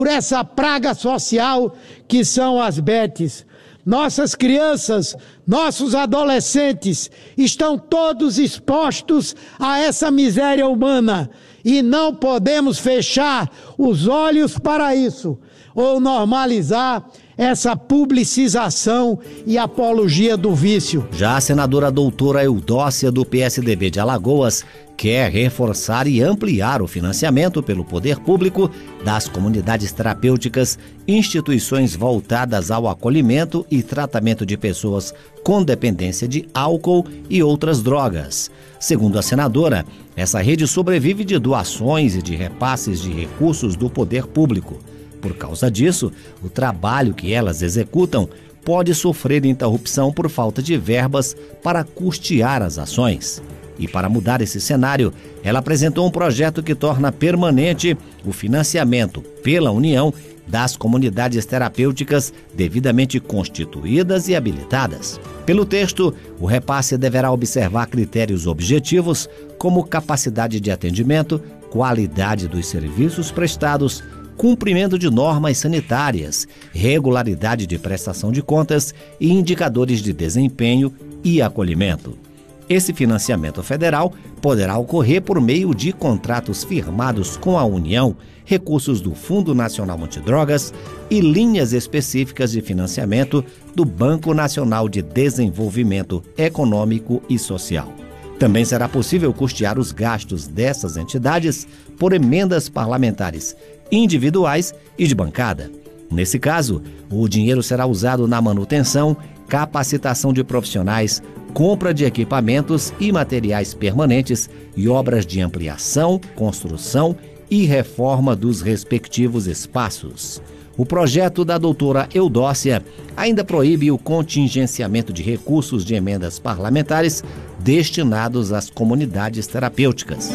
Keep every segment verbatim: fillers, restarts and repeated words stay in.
por essa praga social que são as betes. Nossas crianças, nossos adolescentes estão todos expostos a essa miséria humana e não podemos fechar os olhos para isso ou normalizar essa publicização e apologia do vício. Já a senadora doutora Eudócia, do P S D B de Alagoas, quer reforçar e ampliar o financiamento pelo poder público das comunidades terapêuticas, instituições voltadas ao acolhimento e tratamento de pessoas com dependência de álcool e outras drogas. Segundo a senadora, essa rede sobrevive de doações e de repasses de recursos do poder público. Por causa disso, o trabalho que elas executam pode sofrer interrupção por falta de verbas para custear as ações. E para mudar esse cenário, ela apresentou um projeto que torna permanente o financiamento pela União das comunidades terapêuticas devidamente constituídas e habilitadas. Pelo texto, o repasse deverá observar critérios objetivos como capacidade de atendimento, qualidade dos serviços prestados, cumprimento de normas sanitárias, regularidade de prestação de contas e indicadores de desempenho e acolhimento. Esse financiamento federal poderá ocorrer por meio de contratos firmados com a União, recursos do Fundo Nacional Antidrogas e linhas específicas de financiamento do Banco Nacional de Desenvolvimento Econômico e Social. Também será possível custear os gastos dessas entidades por emendas parlamentares individuais e de bancada. Nesse caso, o dinheiro será usado na manutenção, capacitação de profissionais, compra de equipamentos e materiais permanentes e obras de ampliação, construção e reforma dos respectivos espaços. O projeto da doutora Eudócia ainda proíbe o contingenciamento de recursos de emendas parlamentares destinados às comunidades terapêuticas.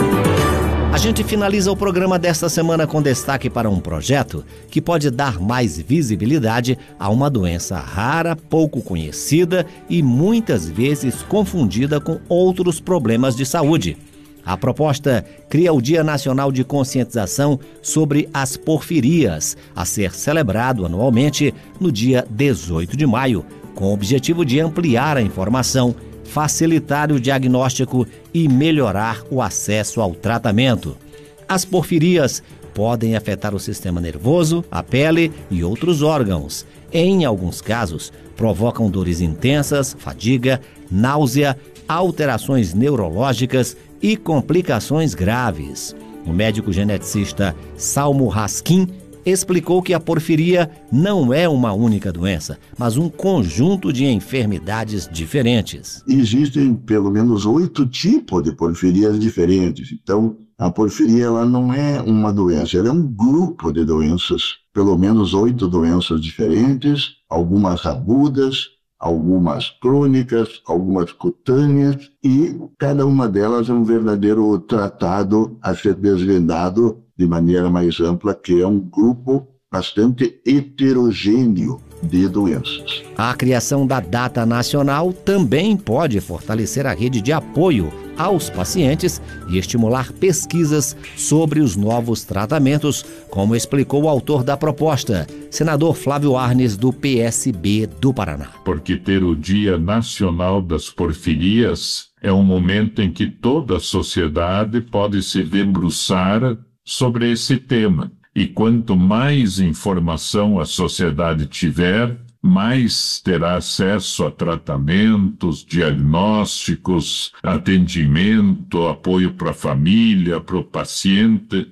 A gente finaliza o programa desta semana com destaque para um projeto que pode dar mais visibilidade a uma doença rara, pouco conhecida e muitas vezes confundida com outros problemas de saúde. A proposta cria o Dia Nacional de Conscientização sobre as Porfirias, a ser celebrado anualmente no dia dezoito de maio, com o objetivo de ampliar a informação, facilitar o diagnóstico e melhorar o acesso ao tratamento. As porfirias podem afetar o sistema nervoso, a pele e outros órgãos. Em alguns casos, provocam dores intensas, fadiga, náusea, alterações neurológicas e complicações graves. O médico geneticista Salmo Raskin explicou que a porfiria não é uma única doença, mas um conjunto de enfermidades diferentes. Existem pelo menos oito tipos de porfirias diferentes. Então, a porfiria ela não é uma doença, ela é um grupo de doenças. Pelo menos oito doenças diferentes, algumas agudas, algumas crônicas, algumas cutâneas, e cada uma delas é um verdadeiro tratado a ser desvendado de maneira mais ampla, que é um grupo bastante heterogêneo de doenças. A criação da data nacional também pode fortalecer a rede de apoio aos pacientes e estimular pesquisas sobre os novos tratamentos, como explicou o autor da proposta, senador Flávio Arnes, do P S B do Paraná. Porque ter o Dia Nacional das Porfirias é um momento em que toda a sociedade pode se debruçar sobre esse tema. E quanto mais informação a sociedade tiver, mais terá acesso a tratamentos, diagnósticos, atendimento, apoio para a família, para o paciente.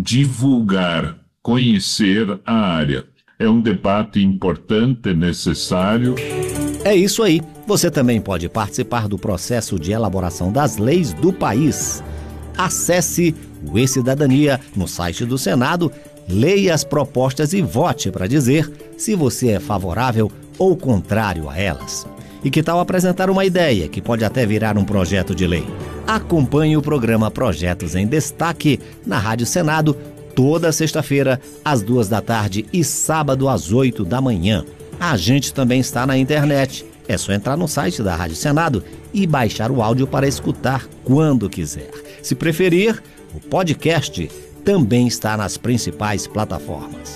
Divulgar, conhecer a área. É um debate importante, necessário. É isso aí. Você também pode participar do processo de elaboração das leis do país. Acesse o E-Cidadania no site do Senado, leia as propostas e vote para dizer se você é favorável ou contrário a elas. E que tal apresentar uma ideia que pode até virar um projeto de lei? Acompanhe o programa Projetos em Destaque na Rádio Senado toda sexta-feira às duas da tarde e sábado às oito da manhã. A gente também está na internet. É só entrar no site da Rádio Senado e baixar o áudio para escutar quando quiser. Se preferir, o podcast também está nas principais plataformas.